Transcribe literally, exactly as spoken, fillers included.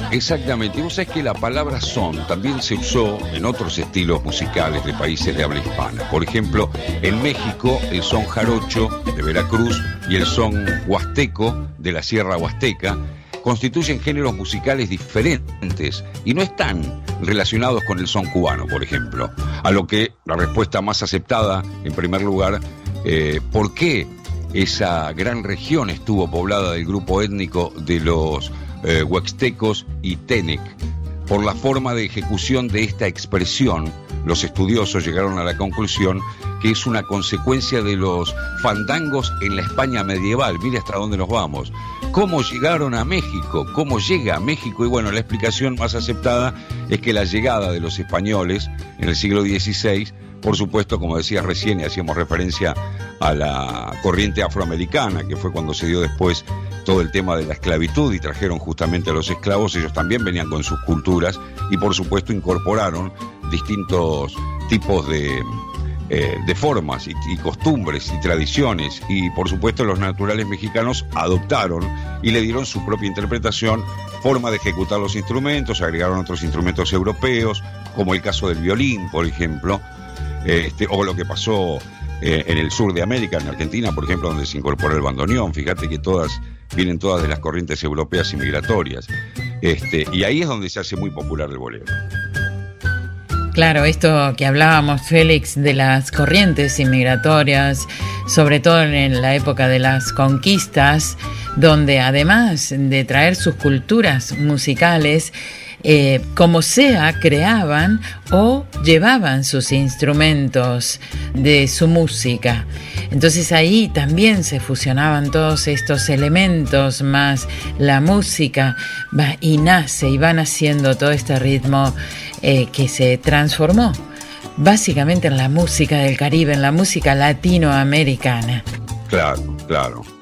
Exactamente. Y vos sabés que la palabra son también se usó en otros estilos musicales de países de habla hispana. Por ejemplo, en México el son jarocho de Veracruz y el son huasteco de la Sierra Huasteca constituyen géneros musicales diferentes y no están relacionados con el son cubano, por ejemplo. A lo que la respuesta más aceptada, en primer lugar, eh, ¿por qué esa gran región estuvo poblada del grupo étnico de los eh, huaxtecos y tenec? Por la forma de ejecución de esta expresión, los estudiosos llegaron a la conclusión que es una consecuencia de los fandangos en la España medieval. Mire hasta dónde nos vamos. ¿Cómo llegaron a México? ¿Cómo llega a México? Y bueno, la explicación más aceptada es que la llegada de los españoles en el siglo dieciséis, por supuesto, como decías recién, y hacíamos referencia a la corriente afroamericana, que fue cuando se dio después todo el tema de la esclavitud y trajeron justamente a los esclavos. Ellos también venían con sus culturas y por supuesto incorporaron distintos tipos de, eh, de formas y, y costumbres y tradiciones, y por supuesto los naturales mexicanos adoptaron y le dieron su propia interpretación, forma de ejecutar los instrumentos, agregaron otros instrumentos europeos, como el caso del violín, por ejemplo, este, o lo que pasó eh, en el sur de América, en Argentina, por ejemplo, donde se incorporó el bandoneón. Fíjate que todas vienen todas de las corrientes europeas y migratorias, este, y ahí es donde se hace muy popular el bolero. Claro, esto que hablábamos, Félix, de las corrientes inmigratorias, sobre todo en la época de las conquistas, donde además de traer sus culturas musicales, eh, como sea, creaban o llevaban sus instrumentos de su música. Entonces ahí también se fusionaban todos estos elementos más la música, va, y nace y va naciendo todo este ritmo eh, que se transformó básicamente en la música del Caribe, en la música latinoamericana. Claro, claro.